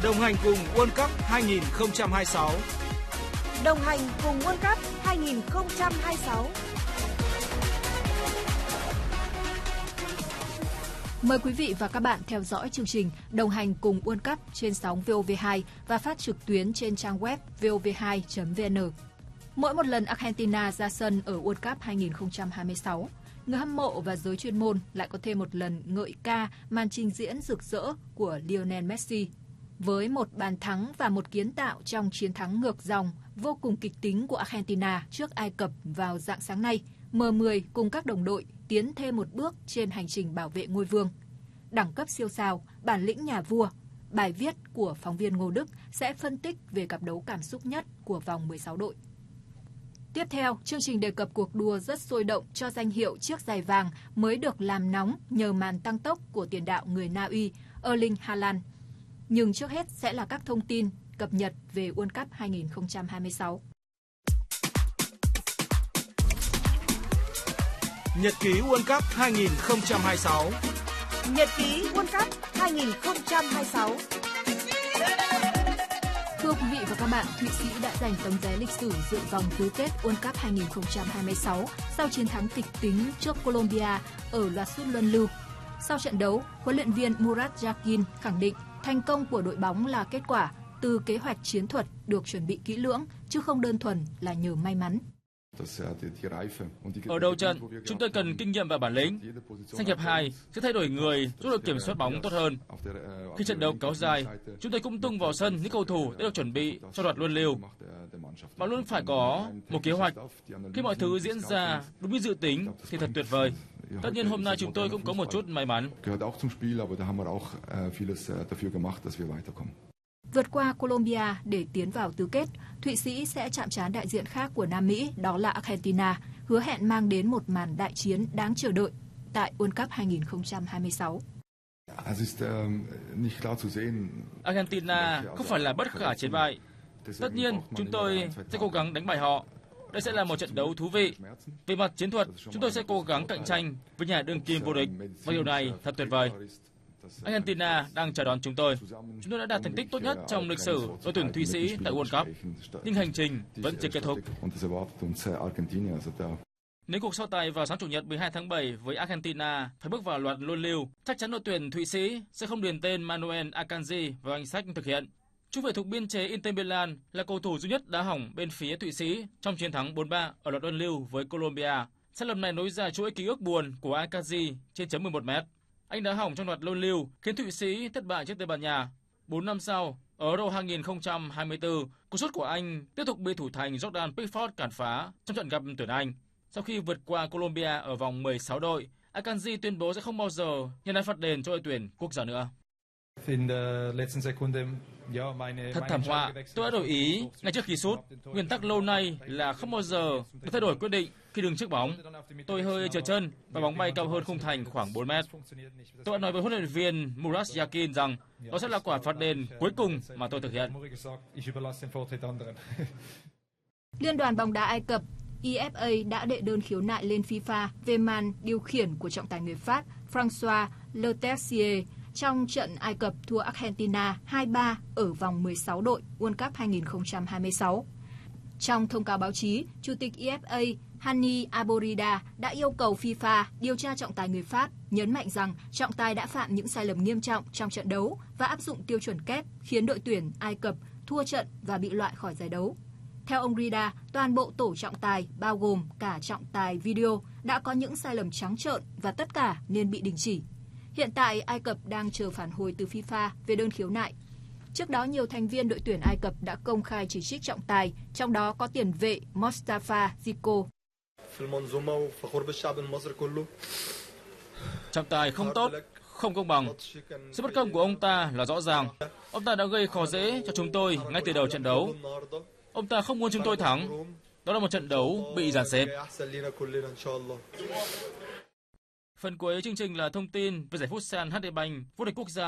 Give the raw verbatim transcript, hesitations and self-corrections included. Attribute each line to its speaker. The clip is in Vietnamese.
Speaker 1: Đồng hành cùng World Cup hai không hai sáu.
Speaker 2: Đồng hành cùng World Cup hai không hai sáu.
Speaker 3: Mời quý vị và các bạn theo dõi chương trình Đồng hành cùng World Cup trên sóng vê o vê hai và phát trực tuyến trên trang web vê o vê hai chấm vê en. Mỗi một lần Argentina ra sân ở World Cup hai không hai sáu, người hâm mộ và giới chuyên môn lại có thêm một lần ngợi ca màn trình diễn rực rỡ của Lionel Messi. Với một bàn thắng và một kiến tạo trong chiến thắng ngược dòng vô cùng kịch tính của Argentina trước Ai Cập vào rạng sáng nay, em mười cùng các đồng đội tiến thêm một bước trên hành trình bảo vệ ngôi vương. Đẳng cấp siêu sao, bản lĩnh nhà vua, bài viết của phóng viên Ngô Đức sẽ phân tích về cặp đấu cảm xúc nhất của vòng mười sáu đội. Tiếp theo, chương trình đề cập cuộc đua rất sôi động cho danh hiệu chiếc giày vàng mới được làm nóng nhờ màn tăng tốc của tiền đạo người Na Uy Erling Haaland. Nhưng trước hết sẽ là các thông tin cập nhật về World Cup hai không hai sáu.
Speaker 1: Nhật ký World Cup hai không hai sáu.
Speaker 2: Nhật ký World Cup hai không hai sáu.
Speaker 3: Thưa quý vị và các bạn, Thụy Sĩ đã giành tấm vé lịch sử dự vòng tứ kết World Cup hai không hai sáu sau chiến thắng kịch tính trước Colombia ở loạt sút luân lưu. Sau trận đấu, huấn luyện viên Murat Yakin khẳng định thành công của đội bóng là kết quả từ kế hoạch chiến thuật được chuẩn bị kỹ lưỡng, chứ không đơn thuần là nhờ may mắn.
Speaker 4: Ở đầu trận, chúng tôi cần kinh nghiệm và bản lĩnh. Sang hiệp hai sẽ thay đổi người giúp đội kiểm soát bóng tốt hơn. Khi trận đấu kéo dài, chúng tôi cũng tung vào sân những cầu thủ đã được chuẩn bị cho loạt luân lưu. Bạn luôn phải có một kế hoạch. Khi mọi thứ diễn ra đúng như dự tính thì thật tuyệt vời. Tất nhiên hôm nay chúng tôi cũng có một chút may mắn.
Speaker 3: Vượt qua Colombia để tiến vào tứ kết, Thụy Sĩ sẽ chạm trán đại diện khác của Nam Mỹ, đó là Argentina, hứa hẹn mang đến một màn đại chiến đáng chờ đợi tại World Cup hai không hai sáu.
Speaker 4: Argentina không phải là bất khả chiến bại. Tất nhiên, chúng tôi sẽ cố gắng đánh bại họ. Đây sẽ là một trận đấu thú vị. Về mặt chiến thuật, chúng tôi sẽ cố gắng cạnh tranh với nhà đương kim vô địch, và điều này thật tuyệt vời. Argentina đang chờ đón chúng tôi. Chúng tôi đã đạt thành tích tốt nhất trong lịch sử đội tuyển Thụy Sĩ tại World Cup, nhưng hành trình vẫn chưa kết thúc. Nếu cuộc so tài vào sáng Chủ nhật mười hai tháng bảy với Argentina phải bước vào loạt luân lưu, chắc chắn đội tuyển Thụy Sĩ sẽ không điền tên Manuel Akanji vào danh sách thực hiện. Trung vệ thuộc biên chế Inter Milan là cầu thủ duy nhất đá hỏng bên phía Thụy Sĩ trong chiến thắng bốn ba ở loạt luân lưu với Colombia. Sai lầm này nối dài chuỗi ký ức buồn của Akanji trên chấm mười một mét. Anh đá hỏng trong loạt luân lưu khiến Thụy Sĩ thất bại trước Tây Ban Nha. Bốn năm sau, ở Euro hai không hai tư, cú sút của anh tiếp tục bị thủ thành Jordan Pickford cản phá trong trận gặp tuyển Anh. Sau khi vượt qua Colombia ở vòng mười sáu đội, Akanji tuyên bố sẽ không bao giờ nhận đá phạt đền cho đội tuyển quốc gia nữa. Thật thảm họa, tôi đã đổi ý ngay trước khi sút. Nguyên tắc lâu nay là không bao giờ được thay đổi quyết định khi đứng trước bóng. Tôi hơi trượt chân và bóng bay cao hơn khung thành khoảng bốn mét. Tôi đã nói với huấn luyện viên Murat Yakin rằng đó sẽ là quả phạt đền cuối cùng mà tôi thực hiện.
Speaker 3: Liên đoàn bóng đá Ai Cập E F A đã đệ đơn khiếu nại lên FIFA về màn điều khiển của trọng tài người Pháp François Leterrier trong trận Ai Cập thua Argentina hai ba ở vòng mười sáu đội World Cup hai không hai sáu. Trong thông cáo báo chí, Chủ tịch E F A Hani Aborida đã yêu cầu FIFA điều tra trọng tài người Pháp, nhấn mạnh rằng trọng tài đã phạm những sai lầm nghiêm trọng trong trận đấu và áp dụng tiêu chuẩn kép khiến đội tuyển Ai Cập thua trận và bị loại khỏi giải đấu. Theo ông Rida, toàn bộ tổ trọng tài, bao gồm cả trọng tài video, đã có những sai lầm trắng trợn và tất cả nên bị đình chỉ. Hiện tại, Ai Cập đang chờ phản hồi từ FIFA về đơn khiếu nại. Trước đó, nhiều thành viên đội tuyển Ai Cập đã công khai chỉ trích trọng tài, trong đó có tiền vệ Mostafa Ziko.
Speaker 4: Trọng tài không tốt, không công bằng. Sự bất công của ông ta là rõ ràng. Ông ta đã gây khó dễ cho chúng tôi ngay từ đầu trận đấu. Ông ta không muốn chúng tôi thắng. Đó là một trận đấu bị dàn xếp. Phần cuối chương trình là thông tin về giải Futsal hát đê Bank vô địch quốc gia